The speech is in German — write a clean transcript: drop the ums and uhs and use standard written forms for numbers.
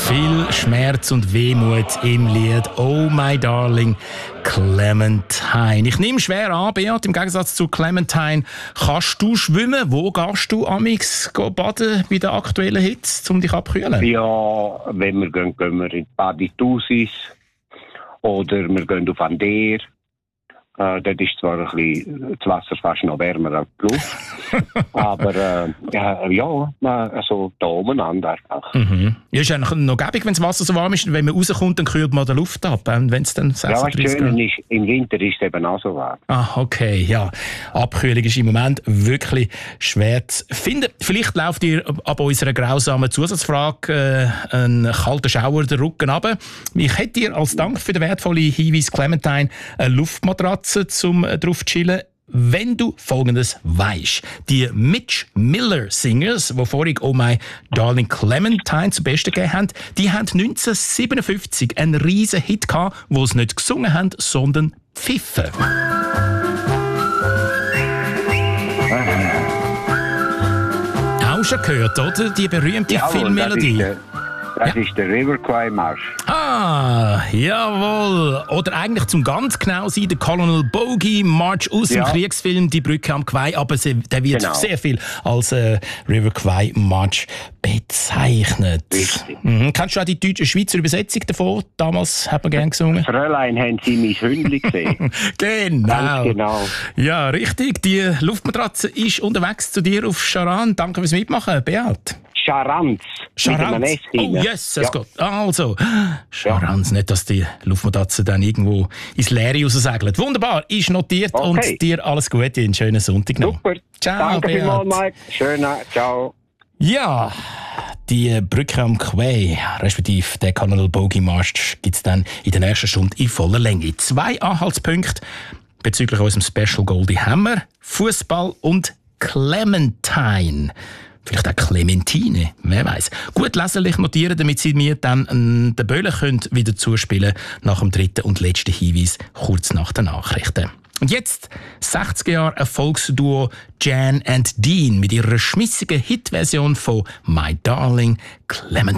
Viel Schmerz und Wehmut im Lied «Oh my darling Clementine». Ich nehme schwer an, Beat, im Gegensatz zu Clementine, kannst du schwimmen? Wo gehst du amix baden bei den aktuellen Hits, um dich abzukühlen? Ja, wenn wir gehen wir in Baditusis oder wir gehen auf Ander. Dort ist zwar ein bisschen das Wasser fast noch wärmer als die Luft, aber also da umeinander einfach. Mhm. Ja, ist eigentlich noch gäbig, wenn das Wasser so warm ist, und wenn man rauskommt, dann kühlt man die Luft ab, wenn es dann 36 Grad. Ja, im Winter ist es eben auch so warm. Ah, okay, ja. Abkühlung ist im Moment wirklich schwer zu finden. Vielleicht läuft dir ab unserer grausamen Zusatzfrage ein kalter Schauer den Rücken runter. Ich hätte dir als Dank für den wertvollen Hinweis Clementine eine Luftmatratze zum drauf chillen, wenn du Folgendes weisst. Die Mitch Miller Singers, die vorhin «Oh my darling Clementine» zum Besten gegeben haben, die haben 1957 einen riesen Hit gehabt, wo sie nicht gesungen haben, sondern pfiffen. Auch schon gehört, oder? Die berühmte Filmmelodie. Das ist der River Kwai Marsch. Ah, jawohl. Oder eigentlich zum ganz genau sein, der Colonel Bogey March aus dem Kriegsfilm «Die Brücke am Kwai», aber der wird sehr viel als River Kwai March bezeichnet. Kennst du auch die deutsche Schweizer Übersetzung davon? Damals hat man gerne gesungen. Fräulein, haben Sie mein Hündchen gesehen? Genau. Ja, richtig. Die Luftmatratze ist unterwegs zu dir auf Charan. Danke fürs Mitmachen, Beat. Charanz. Oh yes, es geht. Also, Charanz, nicht, dass die Luftmatratze dann irgendwo ins Leere raussegelt. Wunderbar, ist notiert und dir alles Gute, einen schönen Sonntag noch. Super. Ciao, danke vielmals, Mike. Schöner, ciao. Ja, die Brücke am Quai, respektive der Colonel Bogey March, gibt es dann in der nächsten Stunde in voller Länge. 2 Anhaltspunkte bezüglich unserem Special Goldie Hammer, Fußball und Clementine. Vielleicht auch Clementine, wer weiß. Gut leserlich notieren, damit Sie mir dann den Böllen wieder zuspielen nach dem 3. und letzten Hinweis kurz nach den Nachrichten. Und jetzt 60er Jahre Erfolgsduo Jan and Dean mit ihrer schmissigen Hitversion von «My Darling Clementine».